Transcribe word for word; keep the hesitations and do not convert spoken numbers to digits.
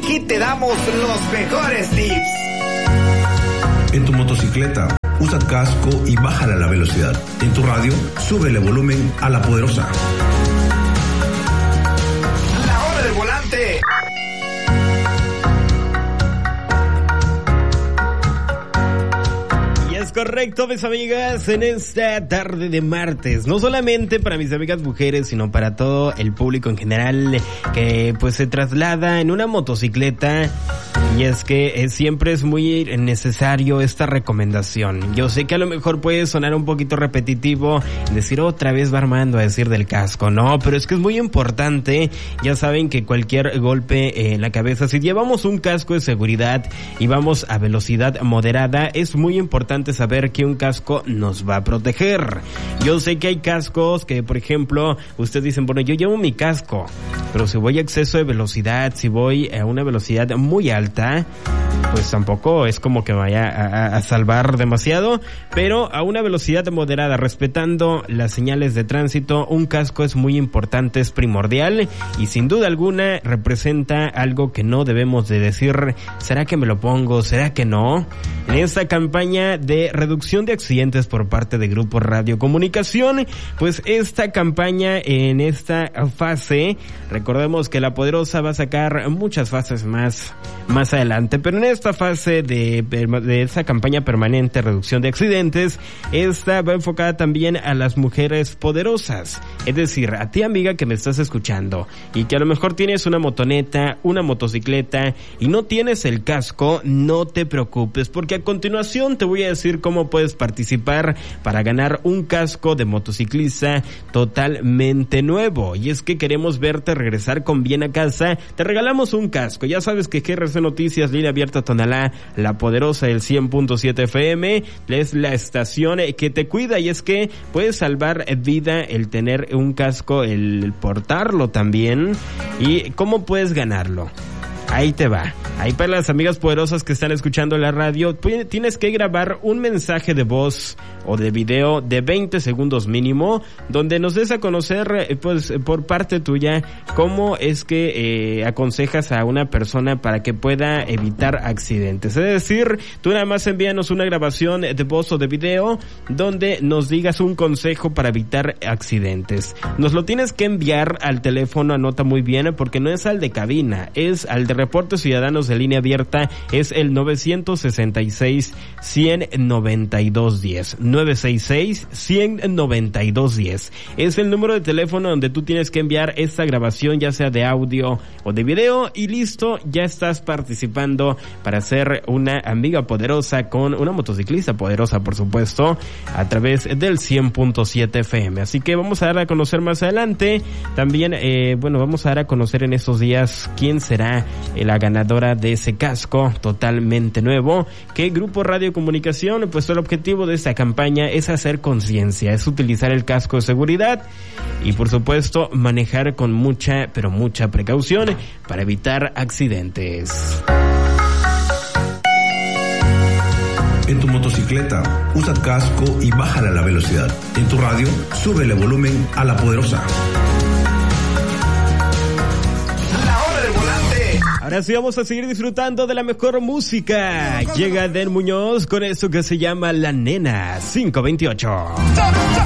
aquí te damos los mejores tips. En tu motocicleta, usa casco y bájale la velocidad. En tu radio, súbele volumen a La Poderosa. La hora del volante. Es correcto, mis amigas, en esta tarde de martes, no solamente para mis amigas mujeres, sino para todo el público en general que pues se traslada en una motocicleta. Y es que eh, siempre es muy necesario esta recomendación. Yo sé que a lo mejor puede sonar un poquito repetitivo, decir otra vez va Armando a decir del casco, no, pero es que es muy importante. Ya saben que cualquier golpe en la cabeza, si llevamos un casco de seguridad y vamos a velocidad moderada, es muy importante saber que un casco nos va a proteger. Yo sé que hay cascos que, por ejemplo, ustedes dicen, bueno, yo llevo mi casco, pero si voy a exceso de velocidad, si voy a una velocidad muy alta, pues tampoco es como que vaya a, a salvar demasiado, pero a una velocidad moderada, respetando las señales de tránsito, un casco es muy importante, es primordial y sin duda alguna representa algo que no debemos de decir, ¿será que me lo pongo? ¿Será que no? En esta campaña de reducción de accidentes por parte de Grupo Radio Comunicación, pues esta campaña en esta fase, recordemos que La Poderosa va a sacar muchas fases más, más adelante, pero en esta fase de, de esa campaña permanente de reducción de accidentes, esta va enfocada también a las mujeres poderosas, es decir, a ti amiga que me estás escuchando y que a lo mejor tienes una motoneta, una motocicleta y no tienes el casco, no te preocupes, porque a continuación te voy a decir cómo puedes participar para ganar un casco de motociclista totalmente nuevo. Y es que queremos verte regresar con bien a casa, te regalamos un casco. Ya sabes que G R C Noticias, línea abierta Tonalá, La Poderosa del cien punto siete F M, es la estación que te cuida, y es que puedes salvar vida el tener un casco, el portarlo también. ¿Y cómo puedes ganarlo? Ahí te va. Ahí para las amigas poderosas que están escuchando la radio, tienes que grabar un mensaje de voz o de video de veinte segundos mínimo, donde nos des a conocer, pues, por parte tuya, cómo es que eh, aconsejas a una persona para que pueda evitar accidentes. Es decir, tú nada más envíanos una grabación de voz o de video donde nos digas un consejo para evitar accidentes. Nos lo tienes que enviar al teléfono, anota muy bien, porque no es al de cabina, es al de Reportes Ciudadanos de línea abierta, es el nueve seis seis, uno cero nueve dos uno cero, nueve seis seis, uno cero nueve dos uno cero. Es el número de teléfono donde tú tienes que enviar esta grabación, ya sea de audio o de video, y listo, ya estás participando para ser una amiga poderosa con una motociclista poderosa, por supuesto, a través del cien punto siete F M. Así que vamos a dar a conocer más adelante. También, eh, bueno, vamos a dar a conocer en estos días quién será la ganadora de ese casco totalmente nuevo, que Grupo Radio Comunicación, pues el objetivo de esta campaña es hacer conciencia, es utilizar el casco de seguridad y por supuesto manejar con mucha, pero mucha precaución para evitar accidentes. En tu motocicleta, usa casco y bájale la velocidad. En tu radio, súbele volumen a La Poderosa. Ahora sí vamos a seguir disfrutando de la mejor música. Llega Den Muñoz con eso que se llama La Nena cinco veintiocho.